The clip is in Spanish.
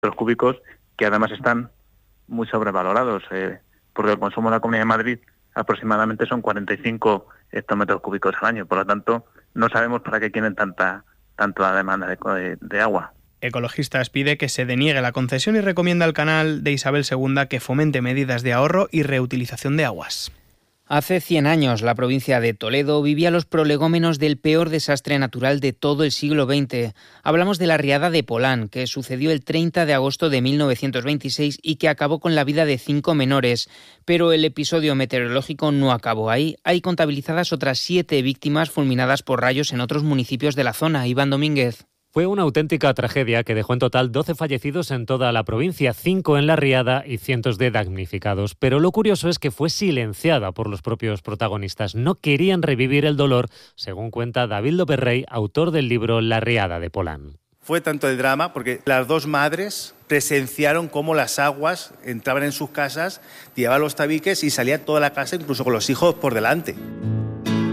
hectómetros cúbicos, que además están muy sobrevalorados, porque el consumo de la Comunidad de Madrid aproximadamente son 45 hectómetros cúbicos al año. Por lo tanto, no sabemos para qué quieren tanta demanda de agua. Ecologistas pide que se deniegue la concesión y recomienda al canal de Isabel II que fomente medidas de ahorro y reutilización de aguas. Hace 100 años, la provincia de Toledo vivía los prolegómenos del peor desastre natural de todo el siglo XX. Hablamos de la riada de Polán, que sucedió el 30 de agosto de 1926 y que acabó con la vida de 5 menores. Pero el episodio meteorológico no acabó ahí. Hay contabilizadas otras 7 víctimas fulminadas por rayos en otros municipios de la zona. Iván Domínguez. Fue una auténtica tragedia que dejó en total 12 fallecidos en toda la provincia, 5 en la riada y cientos de damnificados. Pero lo curioso es que fue silenciada por los propios protagonistas. No querían revivir el dolor, según cuenta David López Rey, autor del libro La riada de Polán. Fue tanto el drama porque las 2 madres presenciaron cómo las aguas entraban en sus casas, tiraban los tabiques y salía toda la casa, incluso con los hijos por delante.